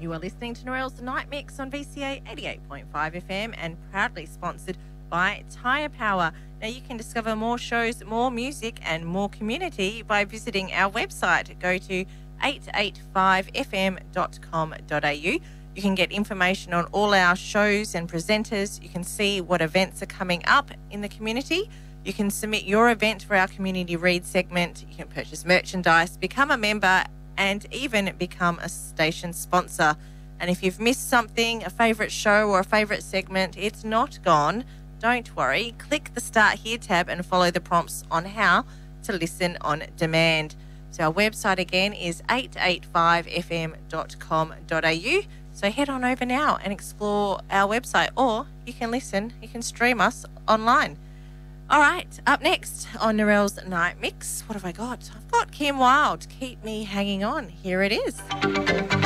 You are listening to Narelle's Night Mix on VCA 88.5 FM and proudly sponsored by Tyre Power. Now, you can discover more shows, more music and more community by visiting our website. Go to 885fm.com.au. You can get information on all our shows and presenters. You can see what events are coming up in the community. You can submit your event for our Community Read segment. You can purchase merchandise, become a member and even become a station sponsor. And if you've missed something, a favourite show or a favourite segment, it's not gone. Don't worry. Click the Start Here tab and follow the prompts on how to listen on demand. So our website again is 885fm.com.au. So head on over now and explore our website, or you can listen, you can stream us online. All right, up next on Narelle's Night Mix, what have I got? I've got Kim Wilde, Keep Me Hanging On. Here it is.